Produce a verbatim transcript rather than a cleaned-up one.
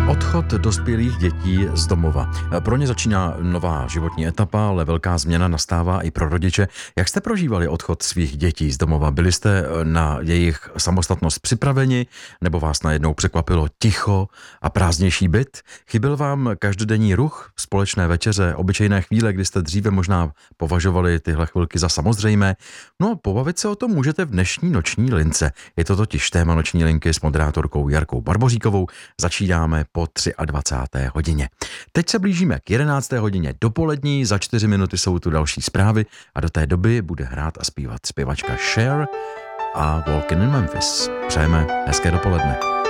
Odchod dospělých dětí z domova. Pro ně začíná nová životní etapa, ale velká změna nastává i pro rodiče. Jak jste prožívali odchod svých dětí z domova? Byli jste na jejich samostatnost připraveni, nebo vás najednou překvapilo ticho a prázdnější byt? Chyběl vám každodenní ruch, společné večeře, obyčejné chvíle, kdy jste dříve možná považovali tyhle chvilky za samozřejmé? No, pobavit se o tom můžete v dnešní noční lince. Je to totiž téma noční linky s moderátorkou Jarkou Barboříkovou. Začínáme po dvacáté třetí hodině. Teď se blížíme k jedenácté hodině dopolední, za čtyři minuty jsou tu další zprávy a do té doby bude hrát a zpívat zpěvačka Cher a Walking in Memphis. Přejeme hezké dopoledne.